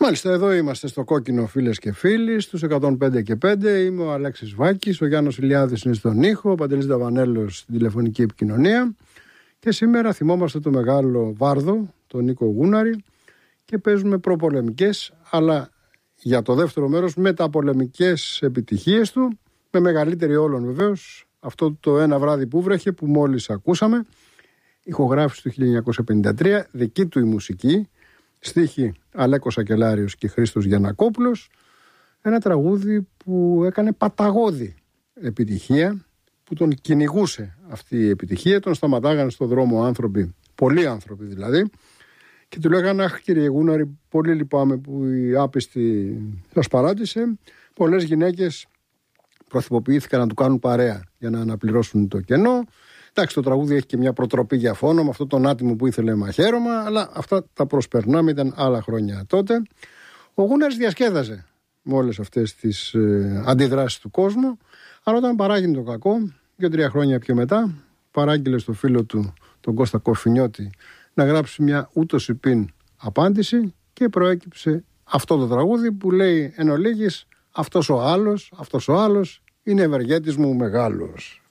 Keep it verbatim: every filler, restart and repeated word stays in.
Μάλιστα, εδώ είμαστε στο Κόκκινο, φίλες και φίλοι, στους εκατόν πέντε και πέντε. Είμαι ο Αλέξης Βάκης, ο Γιάννος Ηλιάδης είναι στον ήχο, ο Παντελής Δαβανέλος στην τηλεφωνική επικοινωνία. Και σήμερα θυμόμαστε το μεγάλο Βάρδο, τον Νίκο Γούναρη, και παίζουμε προπολεμικές, αλλά για το δεύτερο μέρος μεταπολεμικές επιτυχίες του, με μεγαλύτερη όλων βεβαίως, αυτό το Ένα βράδυ που βρέχε που μόλις ακούσαμε, ηχογράφηση του χίλια εννιακόσια πενήντα τρία, δική του η μουσική, στίχοι Αλέκος Ακελάριος και Χρήστος Γιαννακόπουλος, ένα τραγούδι που έκανε παταγώδη επιτυχία, που τον κυνηγούσε αυτή η επιτυχία, τον σταματάγανε στο δρόμο άνθρωποι, πολλοί άνθρωποι δηλαδή, και του λέγανε: αχ, κύριε Γούναρη, πολύ λυπάμαι που η άπιστη σας παράτησε. Πολλές γυναίκες προθυποποιήθηκαν να του κάνουν παρέα για να αναπληρώσουν το κενό. Εντάξει, το τραγούδι έχει και μια προτροπή για φόνο, με αυτό τον άτιμο που ήθελε μαχαίρωμα, αλλά αυτά τα προσπερνάμε, ήταν άλλα χρόνια τότε. Ο Γούναρης διασκέδαζε με όλες αυτές τις ε, αντιδράσεις του κόσμου, αλλά όταν παράγει το κακό, δύο-τρία χρόνια πιο μετά, παράγγειλε στο φίλο του, τον Κώστα Κοφινιώτη, να γράψει μια ούτως υπήν απάντηση και προέκυψε αυτό το τραγούδι που λέει εν ολίγης: αυτός ο άλλος, αυτός ο άλλος είναι ευεργέτης μου μεγάλος.